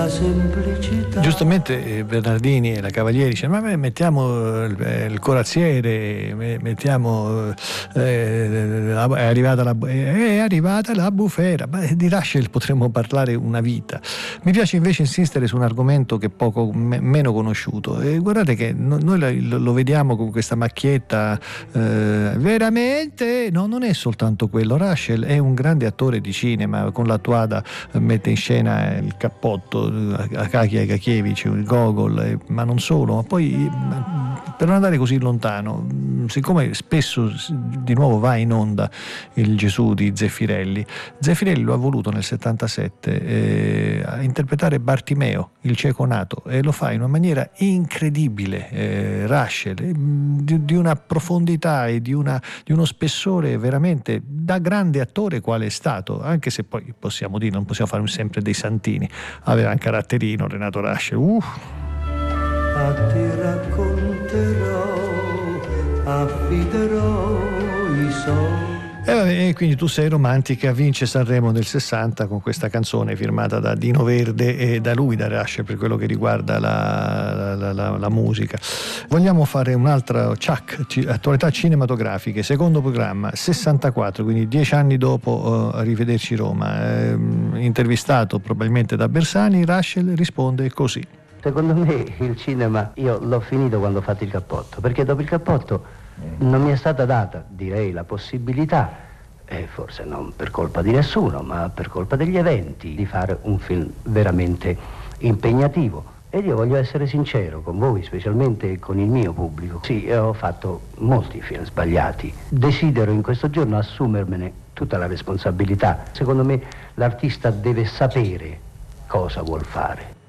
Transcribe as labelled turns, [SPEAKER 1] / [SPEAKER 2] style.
[SPEAKER 1] la semplicità.
[SPEAKER 2] Giustamente Bernardini e la Cavalieri dice: ma mettiamo il corazziere, mettiamo è arrivata la bufera. Ma di Russell potremmo parlare una vita. Mi piace invece insistere su un argomento che è meno conosciuto, e guardate che noi lo vediamo con questa macchietta, veramente no, non è soltanto quello. Russell è un grande attore di cinema, con la Tuada mette in scena il cappotto, Akakia Kakievich, il Gogol, ma non solo. Ma poi, per non andare così lontano, siccome spesso di nuovo va in onda il Gesù di Zeffirelli lo ha voluto nel 77 interpretare Bartimeo, il cieco nato, e lo fa in una maniera incredibile. Russell, di una profondità e di uno spessore veramente da grande attore quale è stato, anche se poi possiamo dire, non possiamo fare sempre dei santini, aveva un caratterino Renato Russell.
[SPEAKER 1] A ti racconterò, affiderò i sogni.
[SPEAKER 2] E quindi tu sei romantica, vince Sanremo del 60 con questa canzone firmata da Dino Verde e da lui, da Russell, per quello che riguarda la musica. Vogliamo fare un'altra attualità cinematografiche, secondo programma, 64, quindi 10 anni dopo Arrivederci Roma. Intervistato probabilmente da Bersani, Russell risponde così:
[SPEAKER 3] secondo me il cinema io l'ho finito quando ho fatto il cappotto, perché dopo il cappotto non mi è stata data, direi, la possibilità, e forse non per colpa di nessuno, ma per colpa degli eventi, di fare un film veramente impegnativo. Ed io voglio essere sincero con voi, specialmente con il mio pubblico. Sì, ho fatto molti film sbagliati. Desidero in questo giorno assumermene tutta la responsabilità. Secondo me l'artista deve sapere cosa vuol fare.